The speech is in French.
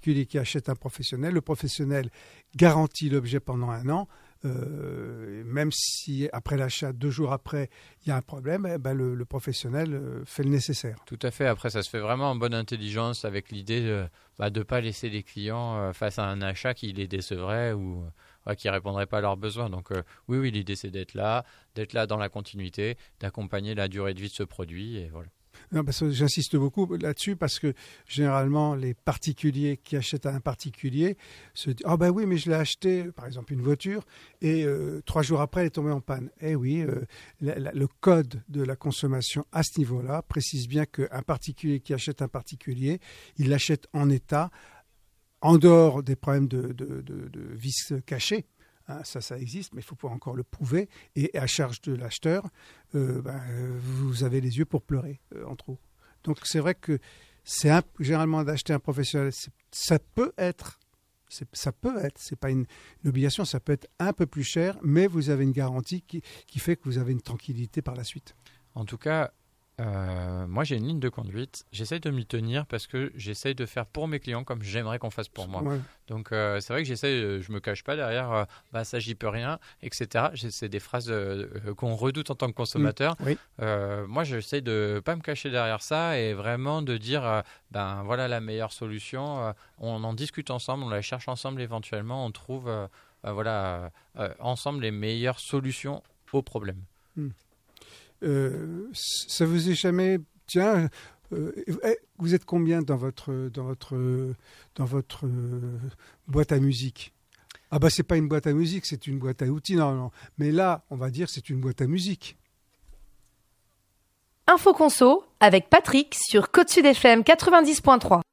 particulier qui achète un professionnel, le professionnel garantit l'objet pendant 1 an. Même si après l'achat, 2 jours après, il y a un problème, le professionnel fait le nécessaire. Tout à fait. Après, ça se fait vraiment en bonne intelligence avec l'idée de ne pas laisser les clients face à un achat qui les décevrait ou qui ne répondrait pas à leurs besoins. Donc oui, l'idée c'est d'être là dans la continuité, d'accompagner la durée de vie de ce produit et voilà. Non, parce que j'insiste beaucoup là-dessus parce que généralement les particuliers qui achètent à un particulier se disent oui, mais je l'ai acheté, par exemple une voiture, et 3 jours après elle est tombée en panne. Eh oui, le code de la consommation à ce niveau-là précise bien qu'un particulier qui achète un particulier, il l'achète en état, en dehors des problèmes de vis cachés. Ça existe, mais il faut pouvoir encore le prouver. Et à charge de l'acheteur, vous avez les yeux pour pleurer en trop. Donc c'est vrai que généralement d'acheter un professionnel, ça peut être, c'est pas une obligation, ça peut être un peu plus cher, mais vous avez une garantie qui fait que vous avez une tranquillité par la suite. En tout cas, moi j'ai une ligne de conduite, j'essaye de m'y tenir parce que j'essaye de faire pour mes clients comme j'aimerais qu'on fasse pour moi. Ouais. Donc c'est vrai que je me cache pas derrière ça j'y peux rien, etc. C'est des phrases qu'on redoute en tant que consommateur. Oui. Moi j'essaye de pas me cacher derrière ça et vraiment de dire voilà la meilleure solution, on en discute ensemble, on la cherche ensemble, éventuellement on trouve ensemble les meilleures solutions aux problèmes. Ça vous est jamais... Tiens, vous êtes combien dans votre boîte à musique ? C'est pas une boîte à musique, c'est une boîte à outils. Non. Mais là, on va dire c'est une boîte à musique. Info Conso avec Patrick sur Côte Sud FM 90.3.